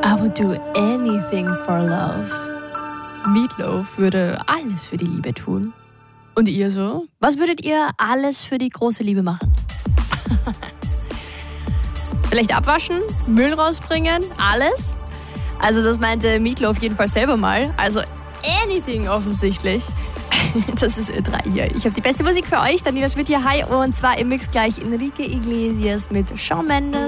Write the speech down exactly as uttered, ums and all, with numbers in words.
I would do anything for love. Meatloaf würde alles für die Liebe tun. Und ihr so? Was würdet ihr alles für die große Liebe machen? Vielleicht abwaschen, Müll rausbringen, alles? Also das meinte Meatloaf jedenfalls selber mal. Also anything offensichtlich. Das ist Ö drei hier. Ich habe die beste Musik für euch. Daniela Schmidt hier, hi. Und zwar im Mix gleich Enrique Iglesias mit Shawn Mendes.